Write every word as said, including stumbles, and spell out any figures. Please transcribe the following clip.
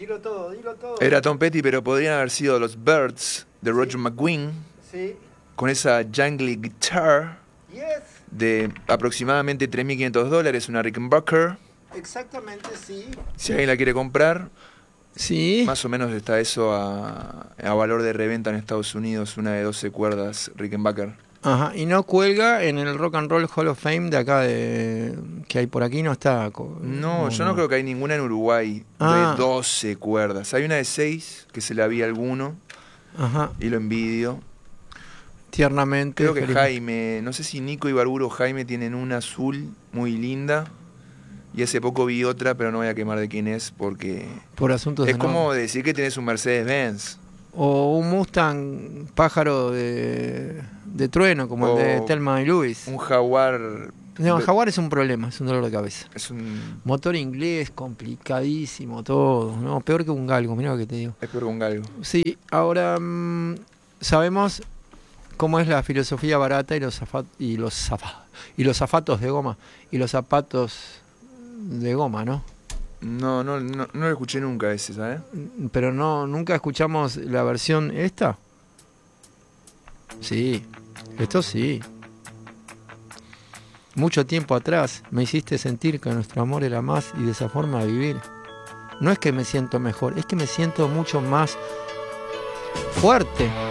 Dilo todo, dilo todo. Era Tom Petty, pero podrían haber sido los Birds de Roger Sí. McGuinn, Sí. con esa jangly guitar Yes. de aproximadamente tres mil quinientos dólares, una Rickenbacker. Exactamente, sí. Si alguien la quiere comprar, Sí. más o menos está eso a, a valor de reventa en Estados Unidos, una de doce cuerdas Rickenbacker. Ajá, y no cuelga en el Rock and Roll Hall of Fame de acá de que hay por aquí, no está. co- No, yo no creo que hay ninguna en Uruguay Ah. de doce cuerdas. Hay una de seis, que se la vi a alguno, Ajá, y lo envidio. tiernamente. Creo que Felipe. Jaime, no sé si Nico y Barburo o Jaime tienen una azul muy linda. Y hace poco vi otra, pero no voy a quemar de quién es porque Por asuntos es de como nombre. decir que tenés un Mercedes-Benz. O un Mustang pájaro de, de trueno, como O el de Thelma y Louise. Un Jaguar. No, el Jaguar es un problema, es un dolor de cabeza. Es un. Motor inglés, complicadísimo todo. No, peor que un galgo, mira lo que te digo. Es peor que un galgo. Sí, ahora mm, sabemos cómo es la filosofía barata y los zafa- y los zafa- y los zapatos de goma y los zapatos de goma, ¿no? No, no, no, no lo escuché nunca ese, ¿sabes? Pero no, nunca escuchamos la versión esta. Sí, esto sí. Mucho tiempo atrás me hiciste sentir que nuestro amor era más y de esa forma vivir. No es que me siento mejor, es que me siento mucho más fuerte.